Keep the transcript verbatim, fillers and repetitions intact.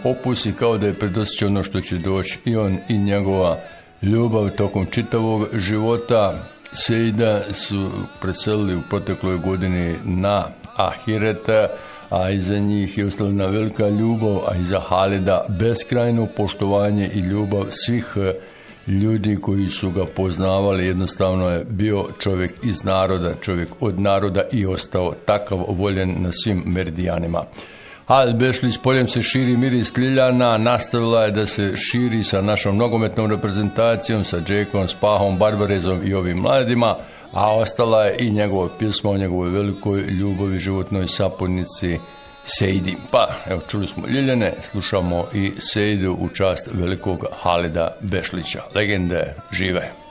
opusi kao da je predosjećao ono što će doći i on i njegova ljubav tokom čitavog života. Seida su preselili u protekloj godini na Ahireta, a iza njih je ostala velika ljubav, a iza Halida beskrajno poštovanje i ljubav svih ljudi koji su ga poznavali. Jednostavno je bio čovjek iz naroda, čovjek od naroda i ostao takav voljen na svim meridijanima. Halid Bešlić, poljem se širi miris Ljiljana, nastavila je da se širi sa našom nogometnom reprezentacijom, sa Džekom, Spahom, Barbarezom i ovim mladima, a ostala je i njegova pjesma o njegovoj velikoj ljubavi, životnoj sapunici Seidi. Pa, evo, čuli smo Ljiljane, slušamo i Seidu u čast velikog Halida Bešlića. Legende žive.